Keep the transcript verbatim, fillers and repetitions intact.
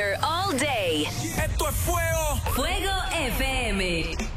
here all day. Esto es Fuego. Fuego F M.